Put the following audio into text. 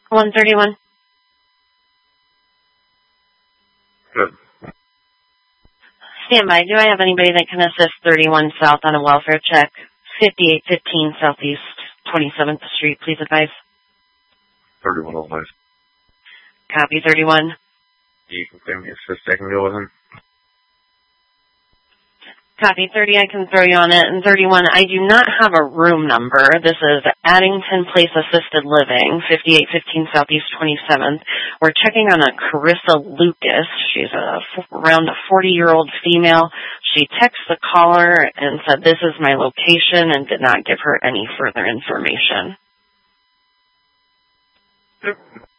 131. Good. Stand by. Do I have anybody that can assist 31 South on a welfare check? 5815 Southeast 27th Street, please advise. 31 all nice. Copy 31. You can clear me assist, I can go with him. Copy 30, I can throw you on it. And 31, I do not have a room number. This is Addington Place Assisted Living, 5815 Southeast 27th. We're checking on a Carissa Lucas. She's around a 40-year-old female. She texted the caller and said, "This is my location," and did not give her any further information. Yep.